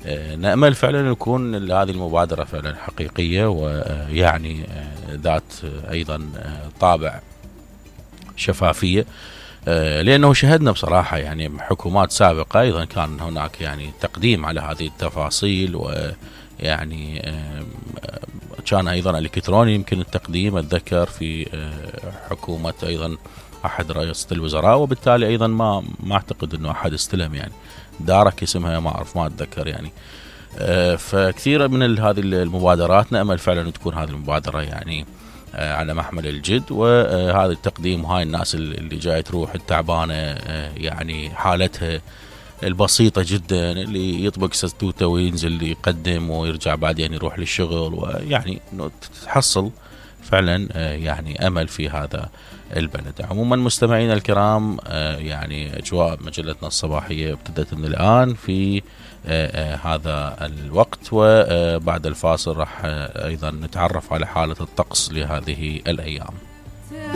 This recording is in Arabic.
نأمل فعلا يكون هذه المبادرة فعلا حقيقية، ويعني ذات أيضا طابع شفافية. لأنه شهدنا بصراحة يعني حكومات سابقة أيضا كان هناك يعني تقديم على هذه التفاصيل، ويعني كان أيضا الإلكتروني يمكن التقديم، أتذكر في حكومة أيضا أحد رئيسة الوزراء، وبالتالي أيضا ما أعتقد أنه أحد استلم يعني دارك اسمها، ما أعرف ما أتذكر يعني. فكثير من هذه المبادرات نأمل فعلا تكون هذه المبادرة يعني على محمل الجد، وهذا التقديم وهاي الناس اللي جاي تروح التعبانة يعني حالتها البسيطة جدا، اللي يطبق ستوته وينزل يقدم ويرجع بعدين يروح للشغل، ويعني انه تحصل فعلا يعني امل في هذا البلد. عموما مستمعينا الكرام، يعني اجواء مجلتنا الصباحية ابتدت من الان في هذا الوقت، وبعد الفاصل راح ايضا نتعرف على حالة الطقس لهذه الايام.